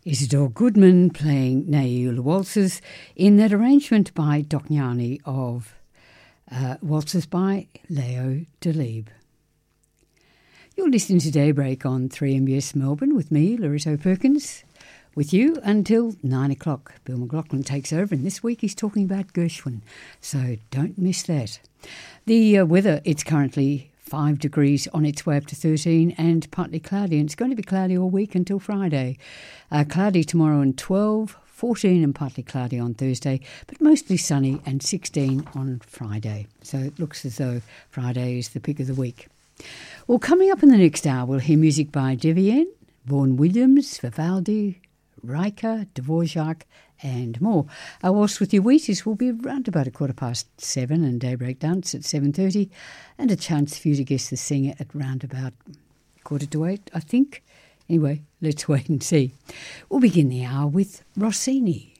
Isidore Goodman playing Naïl Waltzes in that arrangement by Dognani of Waltzes by Leo Delibes. You're listening to Daybreak on 3MBS Melbourne with me, Larissa Perkins, with you until 9 o'clock. Bill McLaughlin takes over, and this week he's talking about Gershwin, so don't miss that. The weather, it's currently 5 degrees on its way up to 13 and partly cloudy, and it's going to be cloudy all week until Friday. Cloudy tomorrow and 12, 14 and partly cloudy on Thursday, but mostly sunny and 16 on Friday. So it looks as though Friday is the pick of the week. Well, coming up in the next hour, we'll hear music by Devienne, Vaughan Williams, Vivaldi, Riker, Dvorak and more. Our Waltz with Your Wheaties will be around about 7:15 and Daybreak Dance at 7:30, and a chance for you to guess the singer at round about 7:45, I think. Anyway, let's wait and see. We'll begin the hour with Rossini.